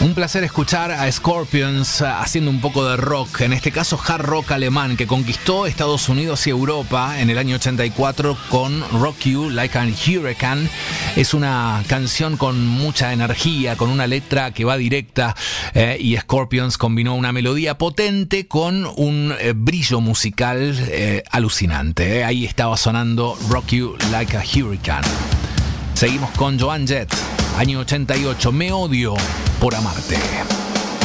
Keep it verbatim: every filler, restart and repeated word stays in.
Un placer escuchar a Scorpions haciendo un poco de rock, en este caso hard rock alemán, que conquistó Estados Unidos y Europa en el año ochenta y cuatro con Rock You Like a Hurricane. Es una canción con mucha energía, con una letra que va directa, eh, y Scorpions combinó una melodía potente con un eh, brillo musical eh, alucinante. Eh. Ahí estaba sonando Rock You Like a Hurricane. Seguimos con Joan Jett, año ochenta y ocho, Me odio por amarte.